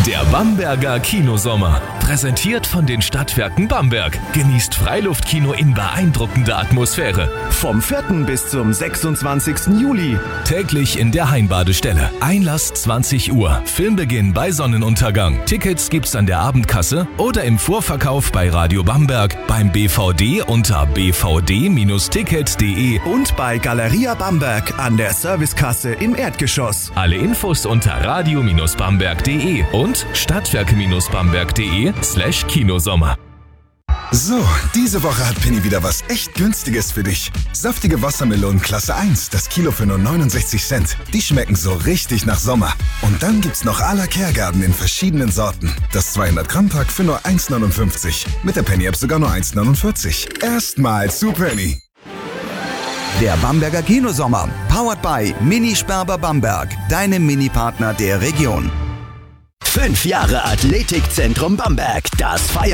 Der Bamberger Kinosommer. Präsentiert von den Stadtwerken Bamberg. Genießt Freiluftkino in beeindruckender Atmosphäre. Vom 4. bis zum 26. Juli. Täglich in der Heimbadestelle. Einlass 20 Uhr. Filmbeginn bei Sonnenuntergang. Tickets gibt's an der Abendkasse oder im Vorverkauf bei Radio Bamberg, beim BVD unter bvd-ticket.de Und bei Galeria Bamberg an der Servicekasse im Erdgeschoss. Alle Infos unter radio-bamberg.de und stadtwerke-bamberg.de/Kinosommer. So, diese Woche hat Penny wieder was echt Günstiges für dich. Saftige Wassermelonen Klasse 1, das Kilo für nur 69 Cent. Die schmecken so richtig nach Sommer. Und dann gibt's noch à la Kehrgarten in verschiedenen Sorten. Das 200 Gramm Pack für nur 1,59. Mit der Penny-App sogar nur 1,49. Erstmal zu Penny. Der Bamberger Kinosommer, powered by Mini Sperber Bamberg, deinem Mini-Partner der Region. 5 Jahre Athletikzentrum Bamberg, das